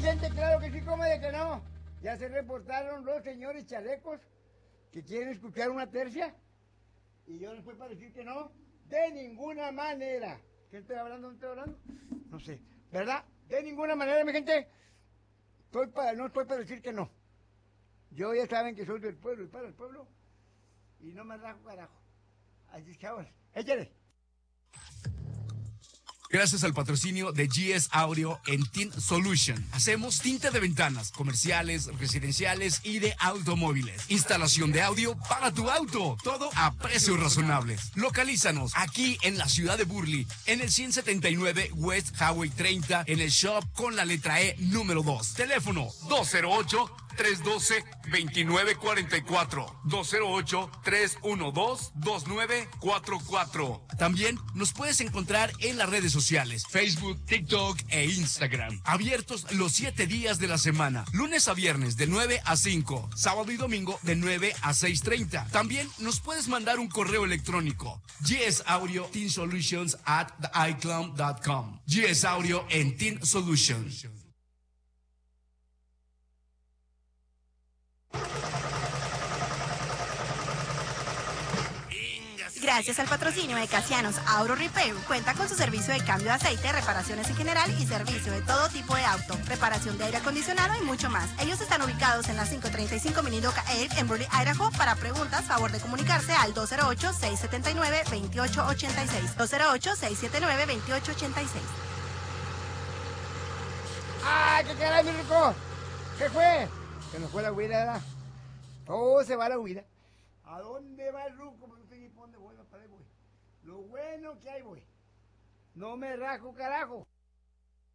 gente, claro que sí, ¿cómo de que no? Ya se reportaron los señores chalecos que quieren escuchar una tercia. Y yo les puedo para decir que no, de ninguna manera. ¿Qué estoy hablando? ¿No estoy hablando? No sé, ¿verdad? De ninguna manera, mi gente. No estoy para decir que no. Yo ya saben que soy del pueblo y para el pueblo. Y no me rajo carajo. Así es que ahora, échale. Gracias al patrocinio de GS Audio en Tint Solution. Hacemos tinte de ventanas, comerciales, residenciales y de automóviles. Instalación de audio para tu auto. Todo a precios razonables. Localízanos aquí en la ciudad de Burley, en el 179 West Highway 30, en el shop con la letra E número 2. Teléfono 208-312-2944. 208-312-2944. También nos puedes encontrar en las redes sociales, Facebook, TikTok e Instagram. Abiertos los 7 días de la semana, lunes a viernes de 9 a 5, sábado y domingo de 9 a 6:30. También nos puedes mandar un correo electrónico, gsaudioteensolutions@icloud.com. GS Audio en Teen Solutions. Gracias al patrocinio de Casianos Auto Repair, cuenta con su servicio de cambio de aceite, reparaciones en general y servicio de todo tipo de auto, reparación de aire acondicionado y mucho más. Ellos están ubicados en la 535 Minidoka Ave en Burley, Idaho. Para preguntas, favor de comunicarse al 208-679-2886. 208-679-2886. ¡Ah, qué caray, mi rico! ¿Qué fue? Se nos fue la huida, ¿verdad? Todo se va a la huida. ¿A dónde va el ruco? No sé ni por dónde voy, para ahí voy. Lo bueno que ahí voy. No me rajo, carajo.